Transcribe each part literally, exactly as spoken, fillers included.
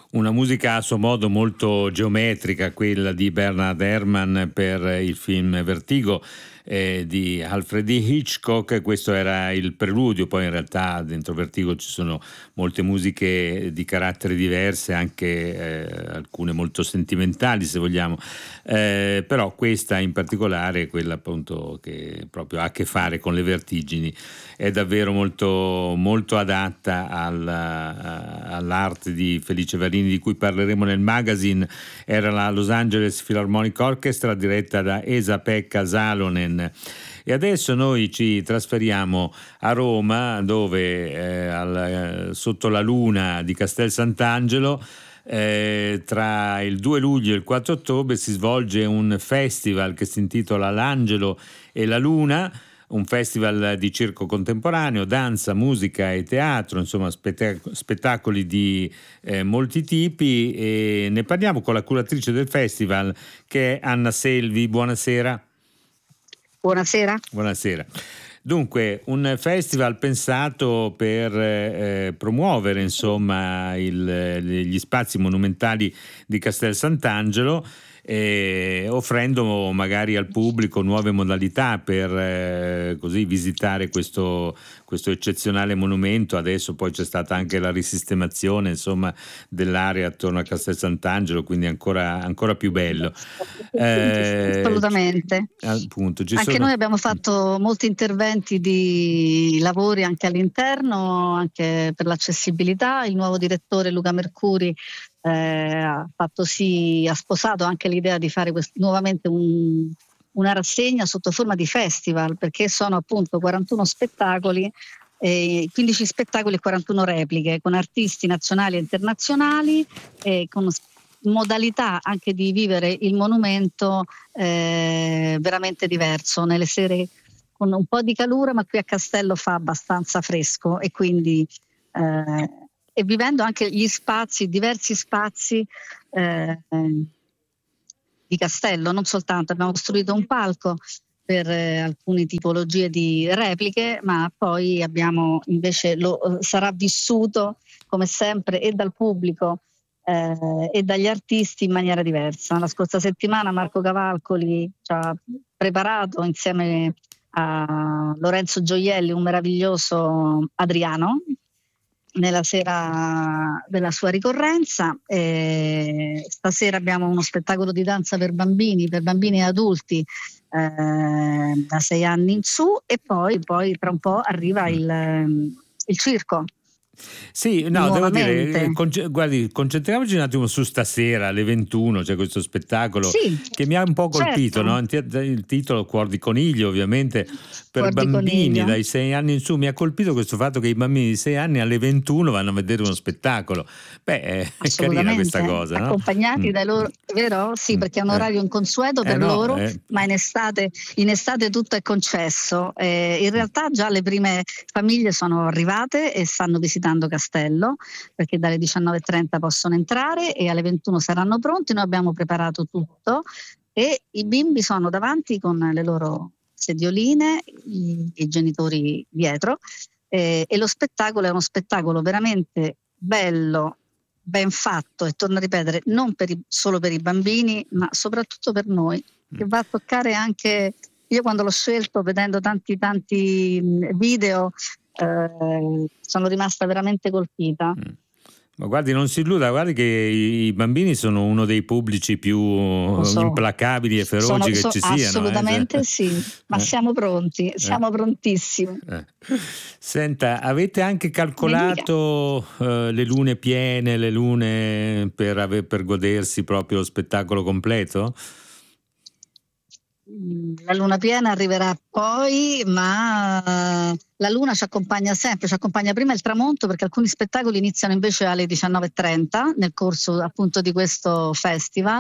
Una musica a suo modo molto geometrica, quella di Bernard Herrmann per il film Vertigo eh, di Alfred Hitchcock. Questo era il preludio, poi in realtà dentro Vertigo ci sono molte musiche di carattere diverse, anche eh, alcune molto sentimentali se vogliamo, eh, però questa in particolare, quella appunto che proprio ha a che fare con le vertigini, è davvero molto, molto adatta alla, all'arte di Felice Varini, di cui parleremo nel magazine. Era la Los Angeles Philharmonic Orchestra diretta da Esa-Pekka Salonen. E adesso noi ci trasferiamo a Roma, dove eh, al, sotto la luna di Castel Sant'Angelo eh, tra il due luglio e il quattro ottobre si svolge un festival che si intitola L'Angelo e la Luna, un festival di circo contemporaneo, danza, musica e teatro, insomma spettac- spettacoli di eh, molti tipi, e ne parliamo con la curatrice del festival, che è Anna Selvi. Buonasera. Buonasera. Buonasera. Dunque, un festival pensato per eh, promuovere insomma il, gli spazi monumentali di Castel Sant'Angelo, eh, offrendo magari al pubblico nuove modalità per eh, così visitare questo, questo eccezionale monumento. Adesso poi c'è stata anche la risistemazione insomma dell'area attorno a Castel Sant'Angelo, quindi ancora, ancora più bello. Eh, Assolutamente. Appunto, ci anche sono... noi abbiamo fatto molti interventi di lavori anche all'interno, anche per l'accessibilità. Il nuovo direttore Luca Mercuri eh, ha fatto sì, ha sposato anche l'idea di fare quest- nuovamente un, una rassegna sotto forma di festival, perché sono appunto quarantuno spettacoli, eh, quindici spettacoli e quarantuno repliche con artisti nazionali e internazionali, e con modalità anche di vivere il monumento eh, veramente diverso, nelle sere con un po' di calura, ma qui a Castello fa abbastanza fresco, e quindi eh, e vivendo anche gli spazi, diversi spazi eh, di Castello, non soltanto abbiamo costruito un palco per eh, alcune tipologie di repliche, ma poi abbiamo invece lo sarà vissuto come sempre e dal pubblico Eh, e dagli artisti in maniera diversa. La scorsa settimana Marco Cavalcoli ci ha preparato insieme a Lorenzo Gioielli un meraviglioso Adriano nella sera della sua ricorrenza. E stasera abbiamo uno spettacolo di danza per bambini, per bambini e adulti eh, da sei anni in su, e poi, poi tra un po' arriva il, il circo. Sì, no, devo dire, conce- guardi, concentriamoci un attimo su stasera alle ventuno, c'è questo spettacolo sì, che mi ha un po' colpito, certo. no? Il titolo Cuor di coniglio, ovviamente per Cuor di bambini coniglio. dai sei anni in su. Mi ha colpito questo fatto che i bambini di sei anni alle ventuno vanno a vedere uno spettacolo. Beh, è carina questa cosa, no? Accompagnati Mm. dai loro, vero? Sì, perché è un orario inconsueto per eh no, loro, eh. ma in estate, in estate tutto è concesso. Eh, in realtà già le prime famiglie sono arrivate e stanno visitando Castello, perché dalle diciannove e trenta possono entrare e alle ventuno saranno pronti. Noi abbiamo preparato tutto e i bimbi sono davanti con le loro sedioline, i, i genitori dietro, eh, e lo spettacolo è uno spettacolo veramente bello, ben fatto, e torno a ripetere, non per i, solo per i bambini, ma soprattutto per noi, che va a toccare anche, io quando l'ho scelto, vedendo tanti tanti video, eh, sono rimasta veramente colpita. Mm. Ma guardi, non si illuda, guardi che i bambini sono uno dei pubblici più so. implacabili e feroci sono, che so, ci siano. Assolutamente eh. sì, ma eh. siamo pronti, siamo eh. prontissimi. Eh. Senta, avete anche calcolato uh, le lune piene, le lune per, ave- per godersi proprio lo spettacolo completo? La luna piena arriverà poi, ma la luna ci accompagna sempre, ci accompagna prima il tramonto, perché alcuni spettacoli iniziano invece alle diciannove e trenta nel corso appunto di questo festival,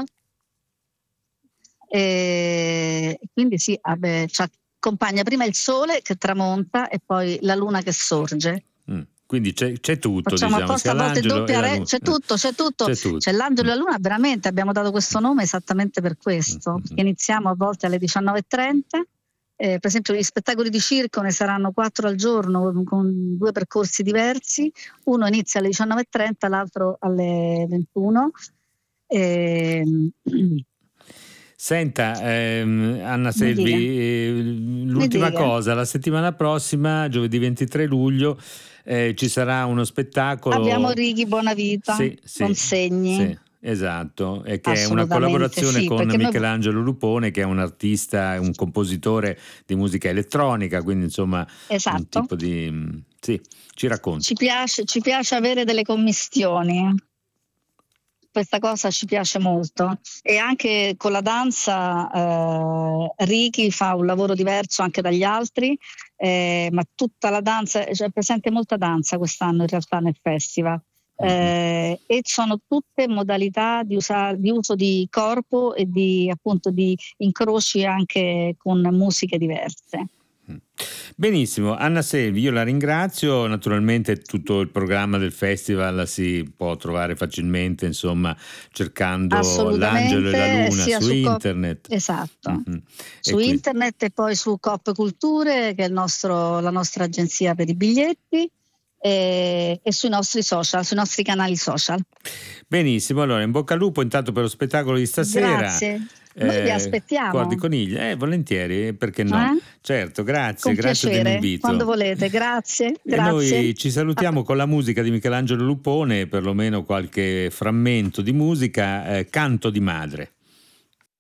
e quindi sì, vabbè, ci accompagna prima il sole che tramonta e poi la luna che sorge. Mm. Quindi c'è, c'è tutto, facciamo diciamo, apposta a volte doppia re- c'è tutto, c'è tutto, c'è tutto. C'è l'angelo e la luna, veramente abbiamo dato questo nome esattamente per questo, Mm-hmm. perché iniziamo a volte alle diciannove e trenta Eh, per esempio gli spettacoli di circo ne saranno quattro al giorno con due percorsi diversi, uno inizia alle diciannove e trenta, l'altro alle ventuno. Eh, Senta, ehm, Anna mi dica. Selvi, eh, l'ultima Mi dica. cosa, la settimana prossima, giovedì ventitré luglio, eh, ci sarà uno spettacolo. Abbiamo Righi Bonavita, Sì, sì, Consegni. sì, esatto, e che è una Assolutamente collaborazione sì, con perché noi- Michelangelo Lupone, che è un artista, un compositore di musica elettronica, quindi insomma un Esatto. tipo di... mm, Sì, ci racconti. Ci piace, ci piace avere delle commistioni. Questa cosa ci piace molto, e anche con la danza eh, Ricky fa un lavoro diverso anche dagli altri, eh, ma tutta la danza, cioè, è presente molta danza quest'anno in realtà nel festival, eh, e sono tutte modalità di, usa- di uso di corpo e di appunto di incroci anche con musiche diverse. Benissimo, Anna Selvi, io la ringrazio. Naturalmente tutto il programma del festival si può trovare facilmente, insomma, cercando l'Angelo e la Luna sia su, su internet. Cop- esatto, Mm-hmm. su E quindi... internet e poi su Coop Culture, che è il nostro, la nostra agenzia per i biglietti, e, e sui nostri social, sui nostri canali social. Benissimo, allora in bocca al lupo intanto per lo spettacolo di stasera. Grazie. Noi vi aspettiamo. Cuor di coniglia, eh, volentieri, perché no? Eh? Certo, grazie, Con grazie piacere, dell'invito. quando volete, grazie. E grazie. noi ci salutiamo con la musica di Michelangelo Lupone, perlomeno qualche frammento di musica, eh, Canto di madre.